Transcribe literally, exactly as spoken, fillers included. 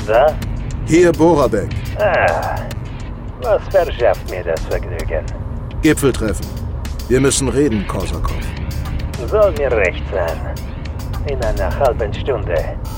da? Hier Borabek. Ah, was verschafft mir das Vergnügen? Gipfeltreffen. Wir müssen reden, Korsakov. Soll mir recht sein. In einer halben Stunde